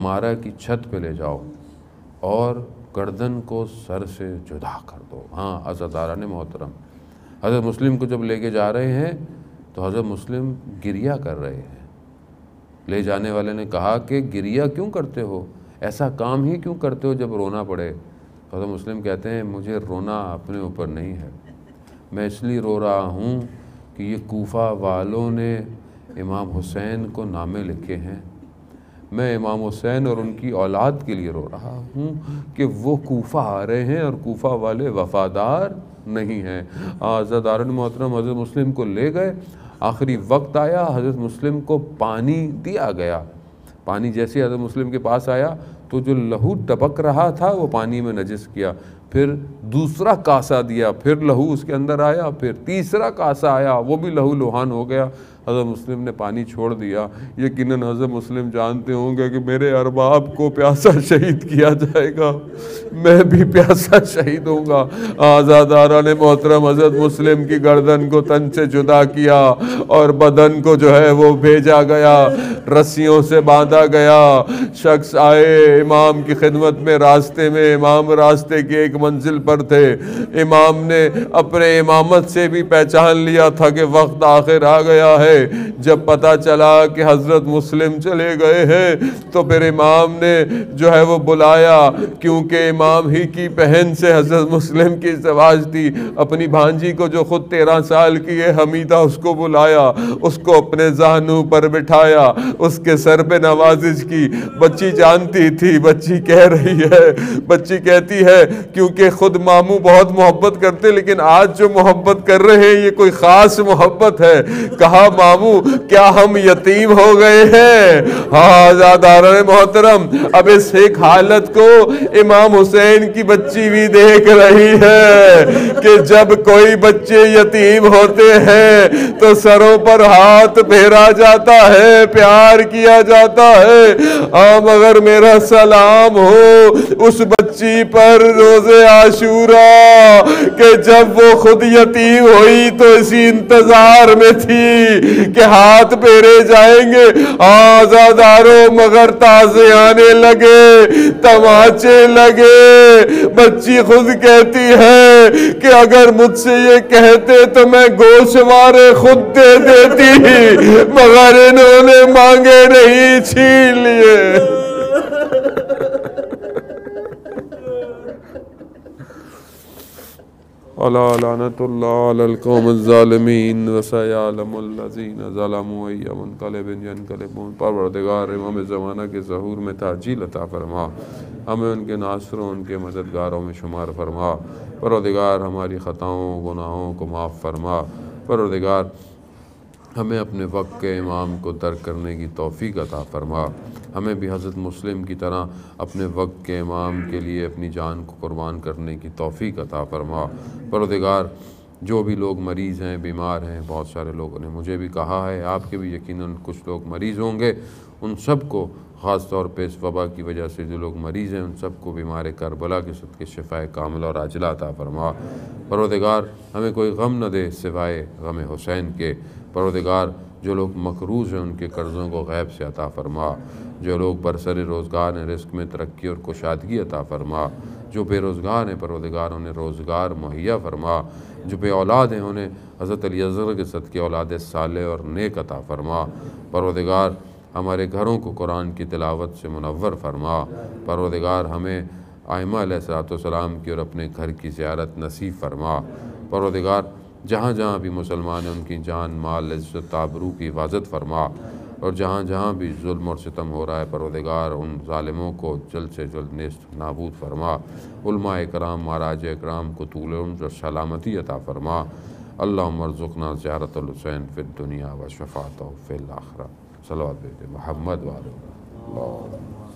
مارا کی چھت پہ لے جاؤ اور گردن کو سر سے جدا کر دو۔ ہاں عزاداران محترم، حضرت مسلم کو جب لے کے جا رہے ہیں تو حضرت مسلم گریہ کر رہے ہیں۔ لے جانے والے نے کہا کہ گریہ کیوں کرتے ہو، ایسا کام ہی کیوں کرتے ہو جب رونا پڑے؟ حضرت مسلم کہتے ہیں مجھے رونا اپنے اوپر نہیں ہے، میں اس لیے رو رہا ہوں کہ یہ کوفہ والوں نے امام حسین کو نامے لکھے ہیں، میں امام حسین اور ان کی اولاد کے لیے رو رہا ہوں کہ وہ کوفہ آ رہے ہیں اور کوفہ والے وفادار نہیں ہیں۔ عزاداران محترم، حضرت مسلم کو لے گئے، آخری وقت آیا، حضرت مسلم کو پانی دیا گیا۔ پانی جیسے حضرت مسلم کے پاس آیا تو جو لہو ٹپک رہا تھا وہ پانی میں نجس کیا، پھر دوسرا کاسا دیا، پھر لہو اس کے اندر آیا، پھر تیسرا کاسا آیا، وہ بھی لہو لوہان ہو گیا۔ حضرت مسلم نے پانی چھوڑ دیا۔ یقیناً حضرت مسلم جانتے ہوں گے کہ میرے ارباب کو پیاسا شہید کیا جائے گا، میں بھی پیاسا شہید ہوں گا۔ عزاداران محترم، حضرت مسلم کی گردن کو تن سے جدا کیا اور بدن کو جو ہے وہ بھیجا گیا، رسیوں سے باندھا گیا۔ شخص آئے امام کی خدمت میں، راستے میں امام راستے کی ایک منزل پر تھے، امام نے اپنے امامت سے بھی پہچان لیا تھا کہ وقت آخر آ گیا ہے۔ جب پتہ چلا کہ حضرت مسلم چلے گئے ہیں تو پھر امام نے جو ہے وہ بلایا، کیونکہ امام ہی کی بہن سے حضرت مسلم کی ازدواج تھی، اپنی بھانجی کو جو خود 13 سال کی ہے حمیدہ، اس کو بلایا، اس کو اپنے زانو پر بٹھایا، اس کے سر پہ نوازش کی۔ بچی جانتی تھی، بچی کہہ رہی ہے، بچی کہتی ہے کیونکہ خود ماموں بہت محبت کرتے لیکن آج جو محبت کر رہے ہیں یہ کوئی خاص محبت ہے۔ کہا ماموں کیا ہم یتیم ہو گئے ہیں؟ ہاں عزاداران محترم، اب اس ایک حالت کو امام حسین کی بچی بھی دیکھ رہی ہے کہ جب کوئی بچے یتیم ہوتے ہیں تو سروں پر ہاتھ پھیرا جاتا ہے، پیار کیا جاتا ہے۔ ہاں مگر میرا سلام ہو اس بچی پر روز عاشوراء کہ جب وہ خود یتیم ہوئی تو اسی انتظار میں تھی کہ ہاتھ پھیرے جائیں گے۔ آزاداروں مگر تازے آنے لگے، تماچے لگے۔ بچی خود کہتی ہے کہ اگر مجھ سے یہ کہتے تو میں گوشوارے خود دے دیتی، مگر انہوں نے مانگے نہیں، چھین لیے۔ الا لعنت اللہ علی القوم الظالمین وسیعلم الذین ظلموا ای منقلب ینقلبون۔ پروردگار امام زمانہ کے ظہور میں تعجیل عطا فرما، ہمیں ان کے ناصروں، ان کے مددگاروں میں شمار فرما۔ پروردگار ہماری خطاؤں گناہوں کو معاف فرما۔ پروردگار ہمیں اپنے وقت کے امام کو درک کرنے کی توفیق عطا فرما، ہمیں بھی حضرت مسلم کی طرح اپنے وقت کے امام کے لیے اپنی جان کو قربان کرنے کی توفیق عطا فرما۔ پروردگار جو بھی لوگ مریض ہیں، بیمار ہیں، بہت سارے لوگوں نے مجھے بھی کہا ہے، آپ کے بھی یقیناً کچھ لوگ مریض ہوں گے، ان سب کو خاص طور پہ اس وبا کی وجہ سے جو لوگ مریض ہیں ان سب کو بیمار کربلا کے صدقے شفائے کاملہ اور عاجلہ عطا فرما۔ پروردگار ہمیں کوئی غم نہ دے سوائے غم حسین کے۔ پروردگار جو لوگ مقروض ہیں ان کے قرضوں کو غیب سے عطا فرما، جو لوگ برسر روزگار ہیں رزق میں ترقی اور کشادگی عطا فرما، جو بے روزگار ہیں پروردگار انہیں روزگار مہیا فرما، جو بے اولاد ہیں انہیں حضرت علی اصغر کے صدقے اولاد صالح اور نیک عطا فرما۔ پروردگار ہمارے گھروں کو قرآن کی تلاوت سے منور فرما۔ پروردگار ہمیں ائمہ علیہ السلام کی اور اپنے گھر کی زیارت نصیب فرما۔ پروردگار جہاں جہاں بھی مسلمان ہیں ان کی جان مال عزت آبرو کی حفاظت فرما، اور جہاں جہاں بھی ظلم اور ستم ہو رہا ہے پروردگار ان ظالموں کو جلد سے جلد نیست نابود فرما۔ علماء اکرام مہاراج اکرام کو طول عمر اور سلامتی عطا فرما۔ اللہم ارزقنا زیارت الحسین فی الدنیا و شفاعتہ فی الآخرہ۔ صلوات محمد و علی اللہ۔